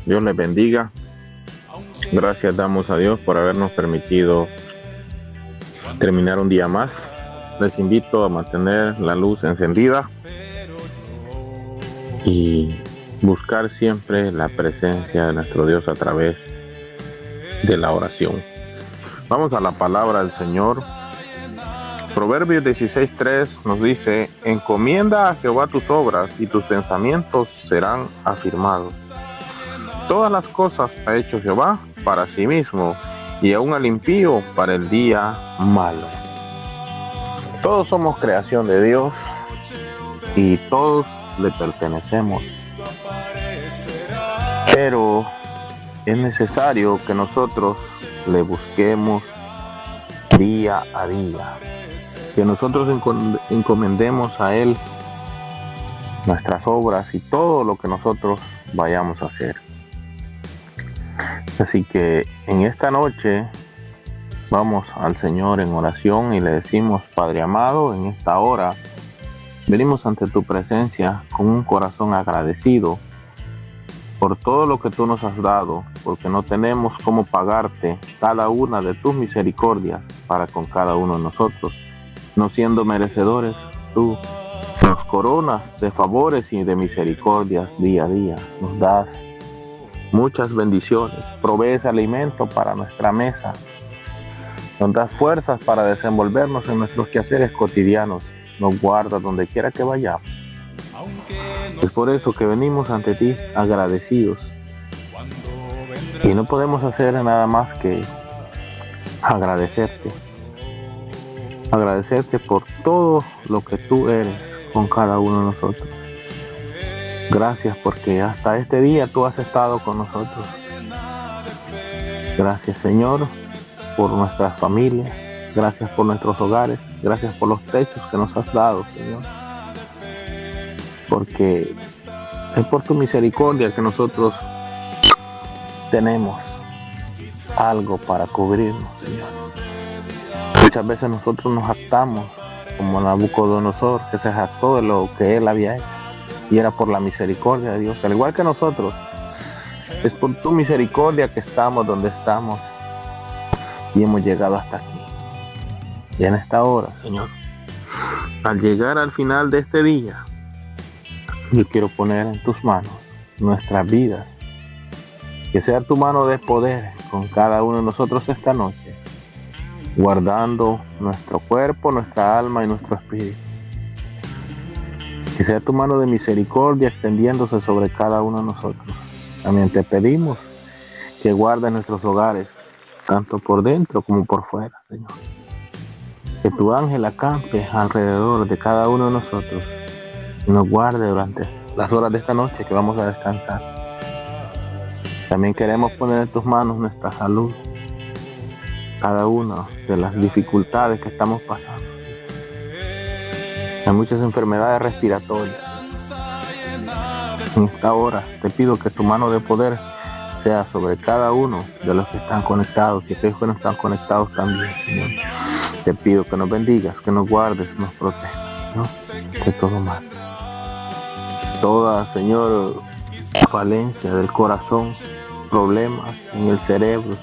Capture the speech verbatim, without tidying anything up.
Dios les bendiga. Gracias damos a Dios por habernos permitido terminar un día más. Les invito a mantener la luz encendida y buscar siempre la presencia de nuestro Dios a través de la oración. Vamos a la palabra del Señor. Proverbios dieciséis tres nos dice: encomienda a Jehová tus obras y tus pensamientos serán afirmados. Todas las cosas ha hecho Jehová para sí mismo, y aún al impío para el día malo. Todos somos creación de Dios y todos le pertenecemos. Pero es necesario que nosotros le busquemos día a día, que nosotros encomendemos a Él nuestras obras y todo lo que nosotros vayamos a hacer. Así que en esta noche vamos al Señor en oración y le decimos: Padre amado, en esta hora venimos ante tu presencia con un corazón agradecido por todo lo que tú nos has dado, porque no tenemos cómo pagarte cada una de tus misericordias para con cada uno de nosotros. No siendo merecedores, tú nos coronas de favores y de misericordias día a día. Nos das muchas bendiciones, provees alimento para nuestra mesa, nos das fuerzas para desenvolvernos en nuestros quehaceres cotidianos, nos guardas donde quiera que vayamos. Es por eso que venimos ante ti agradecidos y no podemos hacer nada más que agradecerte, agradecerte por todo lo que tú eres con cada uno de nosotros. Gracias porque hasta este día tú has estado con nosotros. Gracias, Señor, por nuestras familias, gracias por nuestros hogares, gracias por los techos que nos has dado, Señor. Porque es por tu misericordia que nosotros tenemos algo para cubrirnos, Señor. Muchas veces nosotros nos jactamos, como Nabucodonosor, que se jactó de lo que él había hecho, y era por la misericordia de Dios. Al igual que nosotros, es por tu misericordia que estamos donde estamos y hemos llegado hasta aquí. Y en esta hora, Señor, al llegar al final de este día, yo quiero poner en tus manos nuestras vidas, que sea tu mano de poder con cada uno de nosotros esta noche, guardando nuestro cuerpo, nuestra alma y nuestro espíritu. Que sea tu mano de misericordia extendiéndose sobre cada uno de nosotros. También te pedimos que guardes nuestros hogares, tanto por dentro como por fuera, Señor. Que tu ángel acampe alrededor de cada uno de nosotros y nos guarde durante las horas de esta noche que vamos a descansar. También queremos poner en tus manos nuestra salud, cada una de las dificultades que estamos pasando. Hay muchas enfermedades respiratorias. En esta hora te pido que tu mano de poder sea sobre cada uno de los que están conectados y aquellos que no están conectados también, Señor. Te pido que nos bendigas, que nos guardes, nos protejas, ¿no? De todo mal. Toda, Señor, falencia del corazón, problemas en el cerebro,